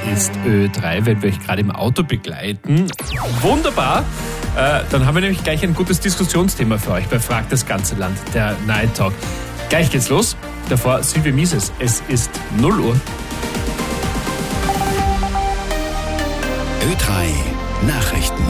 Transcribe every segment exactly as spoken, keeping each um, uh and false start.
ist Ö drei, wenn wir euch gerade im Auto begleiten. Wunderbar. Äh, dann haben wir nämlich gleich ein gutes Diskussionsthema für euch bei Fragt das ganze Land, der Night Talk. Gleich geht's los. Davor Sylvie Mises. Es ist null Uhr. Ö drei Nachrichten.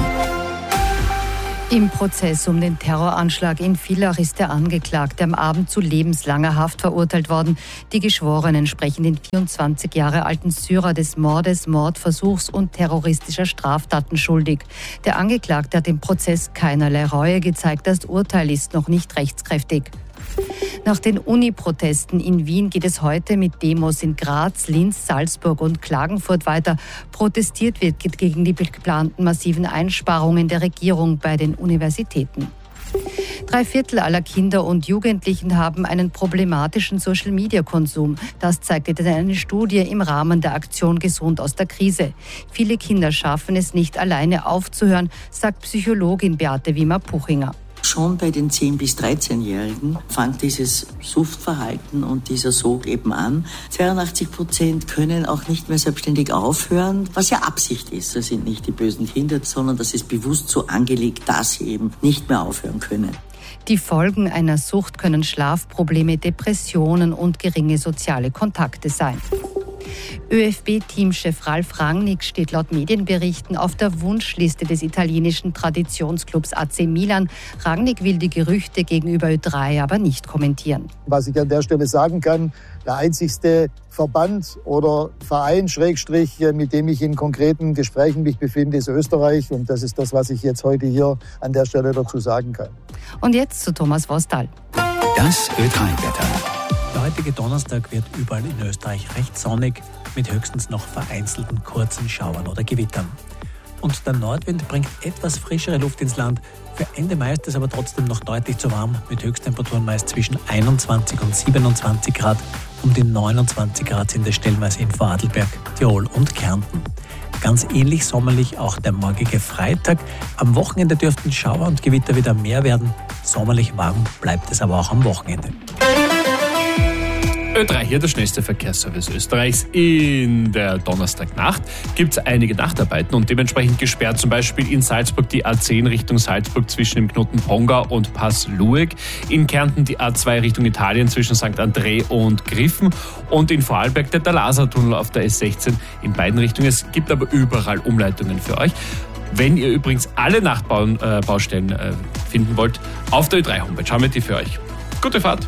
Im Prozess um den Terroranschlag in Villach ist der Angeklagte am Abend zu lebenslanger Haft verurteilt worden. Die Geschworenen sprechen den vierundzwanzig Jahre alten Syrer des Mordes, Mordversuchs und terroristischer Straftaten schuldig. Der Angeklagte hat im Prozess keinerlei Reue gezeigt. Das Urteil ist noch nicht rechtskräftig. Nach den Uni-Protesten in Wien geht es heute mit Demos in Graz, Linz, Salzburg und Klagenfurt weiter. Protestiert wird gegen die geplanten massiven Einsparungen der Regierung bei den Universitäten. Drei Viertel aller Kinder und Jugendlichen haben einen problematischen Social-Media-Konsum. Das zeigte eine Studie im Rahmen der Aktion Gesund aus der Krise. Viele Kinder schaffen es nicht, alleine aufzuhören, sagt Psychologin Beate Wimmer-Puchinger. Schon bei den zehn- bis dreizehn-Jährigen fängt dieses Suchtverhalten und dieser Sog eben an. zweiundachtzig Prozent können auch nicht mehr selbstständig aufhören, was ja Absicht ist. Das sind nicht die bösen Kinder, sondern das ist bewusst so angelegt, dass sie eben nicht mehr aufhören können. Die Folgen einer Sucht können Schlafprobleme, Depressionen und geringe soziale Kontakte sein. ÖFB-Teamchef Ralf Rangnick steht laut Medienberichten auf der Wunschliste des italienischen Traditionsclubs A C Milan. Rangnick will die Gerüchte gegenüber Ö drei aber nicht kommentieren. Was ich an der Stelle sagen kann, der einzigste Verband oder Verein, Schrägstrich, mit dem ich in konkreten Gesprächen mich befinde, ist Österreich. Und das ist das, was ich jetzt heute hier an der Stelle dazu sagen kann. Und jetzt zu Thomas Vostal. Das Ö drei-Wetter. Der heutige Donnerstag wird überall in Österreich recht sonnig, mit höchstens noch vereinzelten kurzen Schauern oder Gewittern. Und der Nordwind bringt etwas frischere Luft ins Land. Für Ende Mai ist es aber trotzdem noch deutlich zu warm, mit Höchsttemperaturen meist zwischen einundzwanzig und siebenundzwanzig Grad. Um die neunundzwanzig Grad sind es stellenweise in Vorarlberg, Tirol und Kärnten. Ganz ähnlich sommerlich auch der morgige Freitag. Am Wochenende dürften Schauer und Gewitter wieder mehr werden. Sommerlich warm bleibt es aber auch am Wochenende. Ö drei hier, der schnellste Verkehrsservice Österreichs. In der Donnerstagnacht gibt es einige Nachtarbeiten und dementsprechend gesperrt, zum Beispiel in Salzburg die A zehn Richtung Salzburg zwischen dem Knoten Pongau und Pass Lueg, in Kärnten die A zwei Richtung Italien zwischen Sankt André und Griffen und in Vorarlberg der Dalaser-Tunnel auf der S sechzehn in beiden Richtungen. Es gibt aber überall Umleitungen für euch. Wenn ihr übrigens alle Nachtbaustellen äh, finden wollt, auf der Ö drei Homepage haben wir die für euch. Gute Fahrt!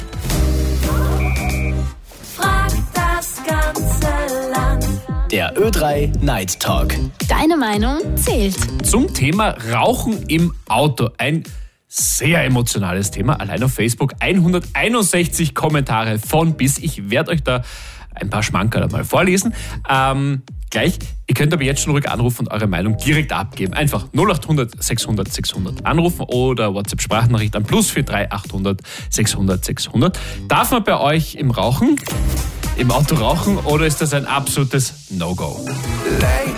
Der Ö drei Night Talk. Deine Meinung zählt. Zum Thema Rauchen im Auto. Ein sehr emotionales Thema. Allein auf Facebook hunderteinundsechzig Kommentare von bis. Ich werde euch da ein paar Schmankerl mal vorlesen. Ähm, gleich. Ihr könnt aber jetzt schon ruhig anrufen und eure Meinung direkt abgeben. Einfach null acht hundert sechshundert sechshundert anrufen oder WhatsApp-Sprachnachricht an plus vier drei achthundert sechshundert sechshundert. Darf man bei euch im Rauchen, im Auto rauchen oder ist das ein absolutes No-Go?